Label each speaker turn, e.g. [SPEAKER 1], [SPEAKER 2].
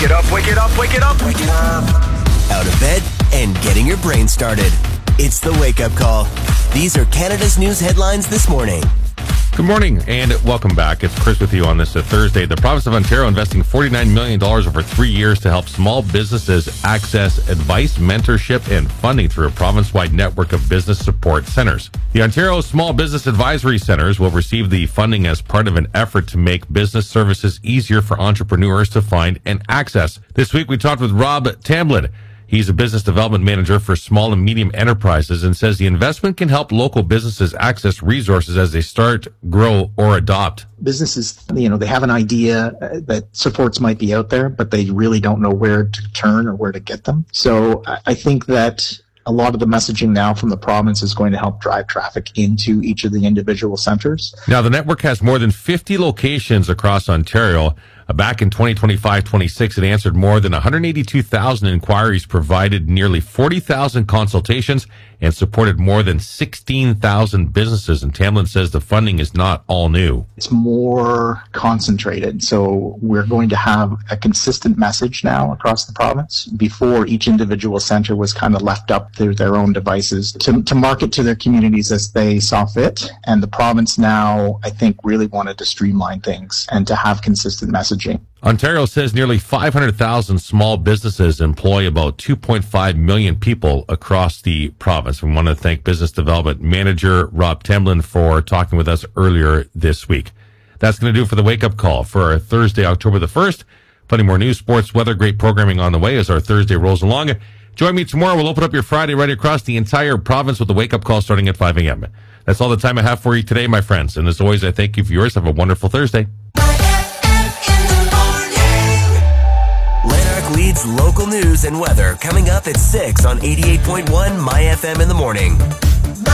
[SPEAKER 1] Wake it up, wake it up, wake it up.
[SPEAKER 2] Wake it up. Out of bed and getting your brain started. It's the Wake Up Call. These are Canada's news headlines this morning.
[SPEAKER 3] Good morning and welcome back. It's Chris with you on this Thursday. The province of Ontario investing $49 million over 3 years to help small businesses access advice, mentorship, and funding through a province-wide network of business support centers. The Ontario Small Business Advisory Centers will receive the funding as part of an effort to make business services easier for entrepreneurs to find and access. This week we talked with Rob Tamblin. He's a business development manager for small and medium enterprises and says the investment can help local businesses access resources as they start, grow, or adopt.
[SPEAKER 4] Businesses, they have an idea that supports might be out there, but they really don't know where to turn or where to get them. So I think that a lot of the messaging now from the province is going to help drive traffic into each of the individual centers.
[SPEAKER 3] Now, the network has more than 50 locations across Ontario. Back in 2025-26, it answered more than 182,000 inquiries, provided nearly 40,000 consultations, and supported more than 16,000 businesses. And Tamblin says the funding is not all new.
[SPEAKER 4] It's more concentrated. So we're going to have a consistent message now across the province. Before, each individual center was kind of left up to their own devices to market to their communities as they saw fit. And the province now, I think, really wanted to streamline things and to have consistent messaging.
[SPEAKER 3] Ontario says nearly 500,000 small businesses employ about 2.5 million people across the province. We want to thank Business Development Manager Rob Tamblin for talking with us earlier this week. That's going to do it for the Wake Up Call for Thursday, October the 1st. Plenty more news, sports, weather, great programming on the way as our Thursday rolls along. Join me tomorrow. We'll open up your Friday right across the entire province with the Wake Up Call starting at 5 a.m. That's all the time I have for you today, my friends. And as always, I thank you for yours. Have a wonderful Thursday.
[SPEAKER 2] Lanark leads local news and weather coming up at 6 on 88.1 My FM in the morning.